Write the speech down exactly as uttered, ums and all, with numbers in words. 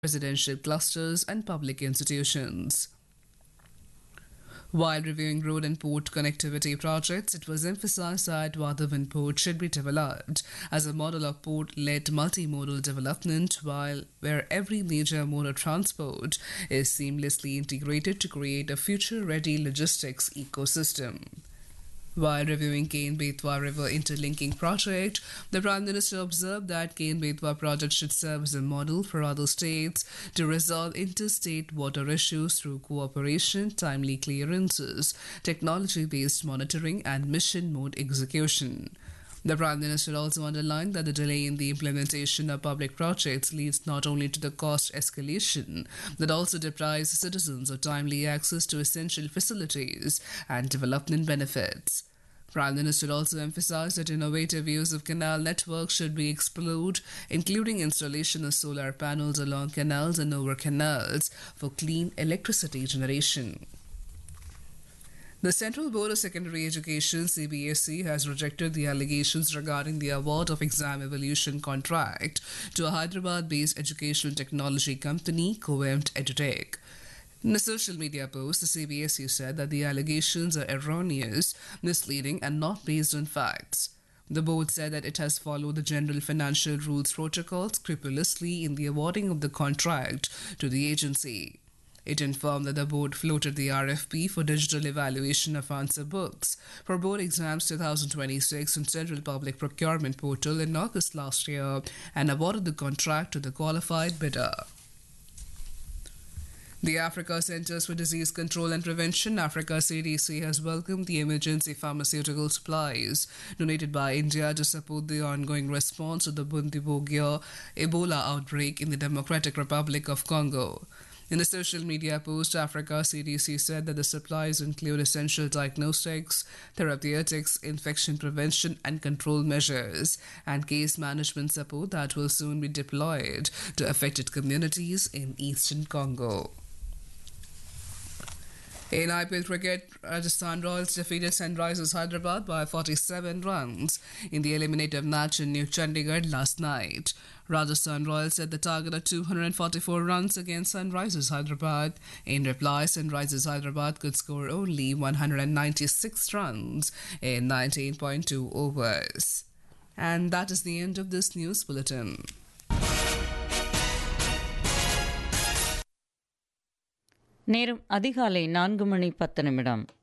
residential clusters, and public institutions. While reviewing road and port connectivity projects, it was emphasized that Vadhavan Port should be developed as a model of port-led multimodal development, while where every major mode of transport is seamlessly integrated to create a future-ready logistics ecosystem. While reviewing Ken-Betwa River Interlinking Project, the Prime Minister observed that Ken-Betwa project should serve as a model for other states to resolve interstate water issues through cooperation, timely clearances, technology-based monitoring, and mission mode execution. The Prime Minister also underlined that the delay in the implementation of public projects leads not only to the cost escalation, but also deprives citizens of timely access to essential facilities and development benefits. Prime Minister also emphasized that innovative use of canal networks should be explored, including installation of solar panels along canals and over canals for clean electricity generation. The Central Board of Secondary Education (C B S E) has rejected the allegations regarding the award of exam evaluation contract to a Hyderabad-based educational technology company, Coemt EduTech. In a social media post, the C B S E said that the allegations are erroneous, misleading, and not based on facts. The board said that it has followed the General Financial Rules Protocol scrupulously in the awarding of the contract to the agency. It informed that the board floated the R F P for digital evaluation of answer books for board exams twenty twenty-six on Central Public Procurement Portal in August last year and awarded the contract to the qualified bidder. The Africa Centers for Disease Control and Prevention, Africa C D C, has welcomed the emergency pharmaceutical supplies donated by India to support the ongoing response to the Bundibugyo Ebola outbreak in the Democratic Republic of Congo. In a social media post, Africa C D C said that the supplies include essential diagnostics, therapeutics, infection prevention and control measures, and case management support that will soon be deployed to affected communities in eastern Congo. In I P L cricket, Rajasthan Royals defeated Sunrisers Hyderabad by forty-seven runs in the eliminative match in New Chandigarh last night. Rajasthan Royals set the target of two hundred forty-four runs against Sunrisers Hyderabad. In reply, Sunrisers Hyderabad could score only one hundred ninety-six runs in nineteen point two overs. And that is the end of this news bulletin. நேரம் அதிகாலை நான்கு மணி பத்து நிமிடம்.